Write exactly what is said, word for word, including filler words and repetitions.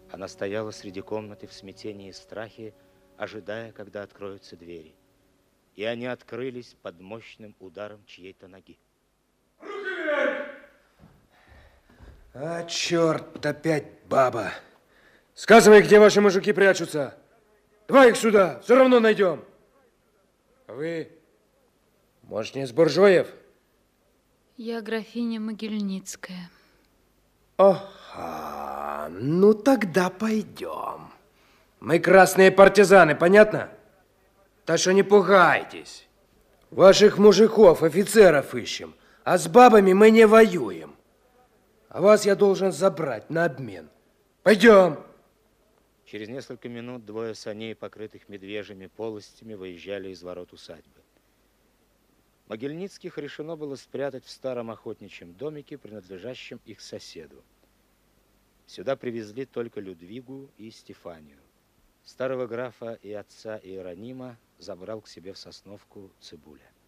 Она стояла среди комнаты в смятении и страхе, ожидая, когда откроются двери. И они открылись под мощным ударом чьей-то ноги. Руки вверх! А, черт, опять баба. Сказывай, где ваши мужики прячутся. Давай их сюда, все равно найдем. А вы, может, не из буржуев? Я графиня Могильницкая. Ага, ну тогда пойдем. Мы красные партизаны, понятно? Так что не пугайтесь. Ваших мужиков, офицеров ищем, а с бабами мы не воюем. А вас я должен забрать на обмен. Пойдем. Через несколько минут двое саней, покрытых медвежьими полостями, выезжали из ворот усадьбы. Могильницких решено было спрятать в старом охотничьем домике, принадлежащем их соседу. Сюда привезли только Людвигу и Стефанию. Старого графа и отца Иеронима забрал к себе в Сосновку Цибуля.